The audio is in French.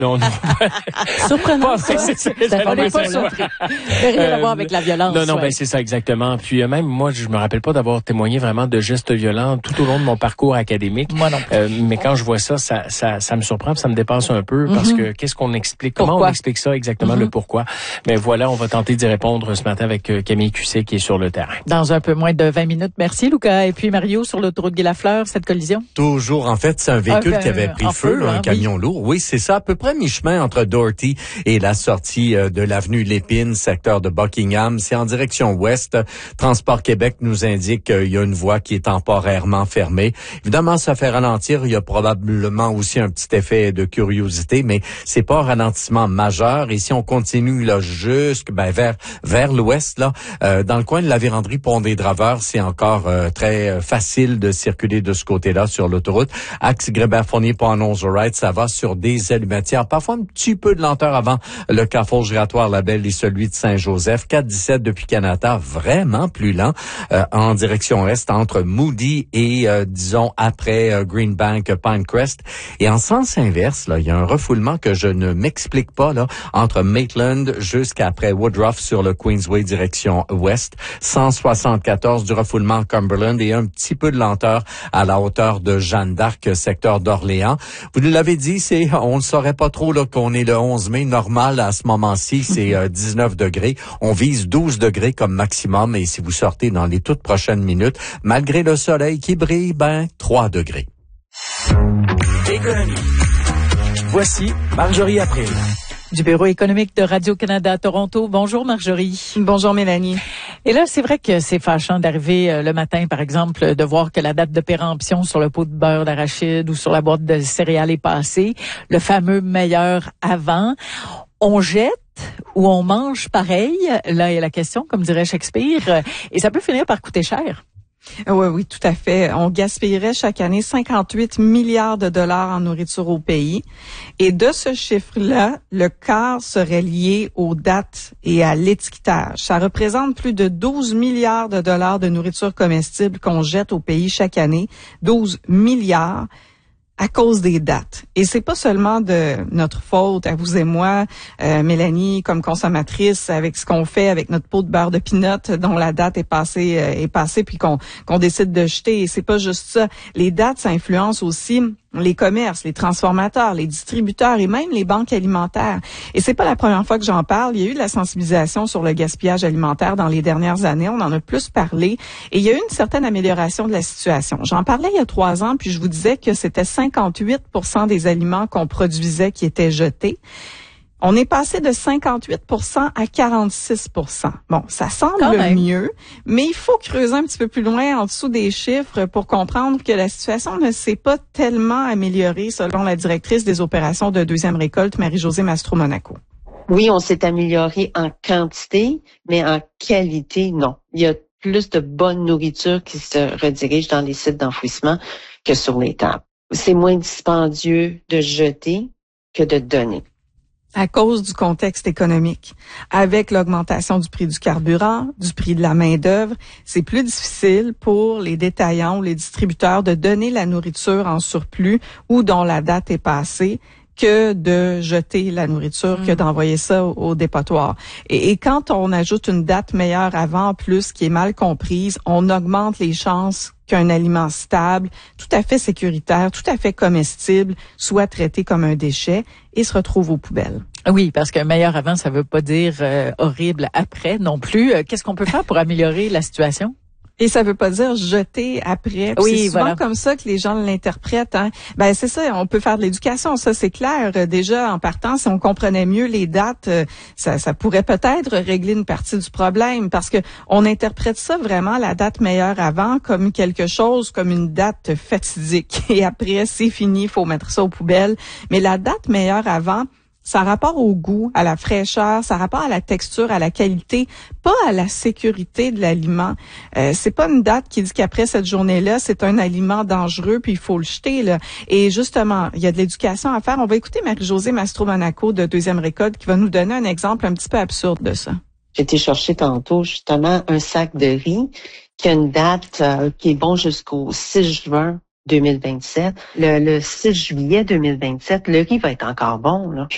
Non. Surprenant. On n'est pas surpris. Rien à voir avec la violence. Non, ben c'est ça exactement. Puis même moi, je me rappelle pas d'avoir témoigné vraiment de gestes violents tout au long de mon parcours académique. Moi non plus. Mais quand je vois ça me surprend, ça me dépasse un peu parce que qu'est-ce qu'on explique, comment on explique ça exactement, le pourquoi. Mais voilà, on va tenter d'y répondre ce matin avec Camille Cusset qui est sur le terrain. Dans un peu moins de 20 minutes. Merci Lucas. Et puis Mario, sur l'autoroute Guy-Lafleur, cette collision? Toujours. En fait, c'est un véhicule qui avait pris feu, un camion lourd. Oui, c'est ça, à peu près mi-chemin entre Doherty et la sortie de l'avenue Lépine, secteur de Buckingham. C'est en direction ouest. Transport Québec nous indique qu'il y a une voie qui est temporairement fermée. Évidemment, ça fait ralentir. Il y a probablement aussi un petit effet de curiosité, mais c'est pas un ralentissement majeur. Et si on continue là vers l'ouest, là, dans le coin de la véranderie Pont-des-Draveurs, c'est encore très facile de circuler de ce côté-là sur l'autoroute. Axe Grébert-Fournier, Pont-Annonce-Wright, ça va sur des allumetières. Parfois un petit peu de lenteur avant le carrefour giratoire Labelle et celui de Saint-Joseph. 417 depuis Canada, vraiment plus lent en direction est entre Moody et disons après Greenbank, Pinecrest. Et en sens inverse, là, il y a un refoulement que je ne m'explique pas là entre Maitland jusqu'après Woodruff sur le Queensway direction ouest. 174 du refoulement Cumberland et un petit peu de lenteur à la hauteur de Jeanne d'Arc, secteur d'Orléans. Vous nous l'avez dit, on ne saurait pas trop là qu'on est le 11 mai. Normal à ce moment-ci, c'est 19 degrés. On vise 12 degrés comme maximum et si vous sortez dans les toutes prochaines minutes, malgré le soleil qui brille, 3 degrés. Économie. Voici Marjorie April. Du Bureau économique de Radio-Canada à Toronto. Bonjour Marjorie. Bonjour Mélanie. Et là, c'est vrai que c'est fâchant d'arriver le matin, par exemple, de voir que la date de péremption sur le pot de beurre d'arachide ou sur la boîte de céréales est passée. Le fameux meilleur avant. On jette ou on mange pareil? Là est la question, comme dirait Shakespeare. Et ça peut finir par coûter cher. Oui, tout à fait. On gaspillerait chaque année 58 milliards de dollars en nourriture au pays. Et de ce chiffre-là, le quart serait lié aux dates et à l'étiquetage. Ça représente plus de 12 milliards de dollars de nourriture comestible qu'on jette au pays chaque année. 12 milliards à cause des dates. Et c'est pas seulement de notre faute, à vous et moi, Mélanie, comme consommatrice, avec ce qu'on fait avec notre pot de beurre de pinot dont la date est passée puis qu'on décide de jeter. Et c'est pas juste ça. Les dates, ça influence aussi les commerces, les transformateurs, les distributeurs et même les banques alimentaires. Et c'est pas la première fois que j'en parle. Il y a eu de la sensibilisation sur le gaspillage alimentaire dans les dernières années. On en a plus parlé. Et il y a eu une certaine amélioration de la situation. J'en parlais il y a 3 ans, puis je vous disais que c'était 58% des aliments qu'on produisait qui étaient jetés. On est passé de 58% à 46%. Bon, ça semble mieux, mais il faut creuser un petit peu plus loin en dessous des chiffres pour comprendre que la situation ne s'est pas tellement améliorée selon la directrice des opérations de deuxième récolte, Marie-Josée Mastro-Monaco. Oui, on s'est amélioré en quantité, mais en qualité, non. Il y a plus de bonne nourriture qui se redirige dans les sites d'enfouissement que sur les tables. C'est moins dispendieux de jeter que de donner. À cause du contexte économique. Avec l'augmentation du prix du carburant, du prix de la main-d'œuvre, c'est plus difficile pour les détaillants ou les distributeurs de donner la nourriture en surplus ou dont la date est passée que de jeter la nourriture, que d'envoyer ça au dépotoir. Et quand on ajoute une date meilleure avant, en plus, qui est mal comprise, on augmente les chances qu'un aliment stable, tout à fait sécuritaire, tout à fait comestible, soit traité comme un déchet et se retrouve aux poubelles. Oui, parce que meilleur avant, ça veut pas dire horrible après non plus. Qu'est-ce qu'on peut faire pour améliorer la situation? Et ça veut pas dire jeter après. Oui, c'est souvent comme ça que les gens l'interprètent. Hein. Ben c'est ça, on peut faire de l'éducation, ça c'est clair. Déjà en partant, si on comprenait mieux les dates, ça pourrait peut-être régler une partie du problème, parce que on interprète ça vraiment, la date meilleure avant, comme quelque chose, comme une date fatidique. Et après, c'est fini, il faut mettre ça aux poubelles. Mais la date meilleure avant, ça a rapport au goût, à la fraîcheur, ça a rapport à la texture, à la qualité, pas à la sécurité de l'aliment. C'est pas une date qui dit qu'après cette journée-là, c'est un aliment dangereux puis il faut le jeter, là. Et justement, il y a de l'éducation à faire. On va écouter Marie-Josée Mastro-Monaco de Deuxième Récolte qui va nous donner un exemple un petit peu absurde de ça. J'ai été chercher tantôt justement un sac de riz qui a une date qui est bon jusqu'au 6 juin 2027. Le 6 juillet 2027, le riz va être encore bon, là.